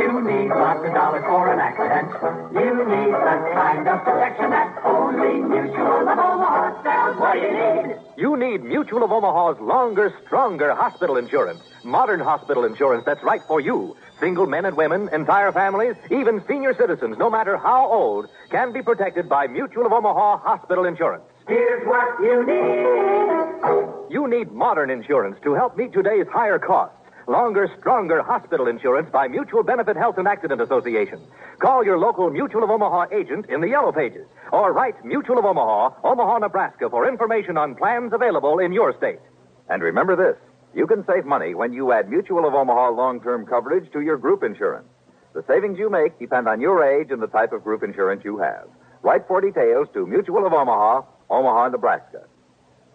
You need lots of dollars for an accident. You need the kind of protection that only Mutual of Omaha sells. What do you need? You need Mutual of Omaha's longer, stronger hospital insurance. Modern hospital insurance that's right for you. Single men and women, entire families, even senior citizens, no matter how old, can be protected by Mutual of Omaha hospital insurance. Here's what you need. You need modern insurance to help meet today's higher costs. Longer, stronger hospital insurance by Mutual Benefit Health and Accident Association. Call your local Mutual of Omaha agent in the Yellow Pages or write Mutual of Omaha, Omaha, Nebraska for information on plans available in your state. And remember this, you can save money when you add Mutual of Omaha long-term coverage to your group insurance. The savings you make depend on your age and the type of group insurance you have. Write for details to Mutual of Omaha, Omaha, Nebraska.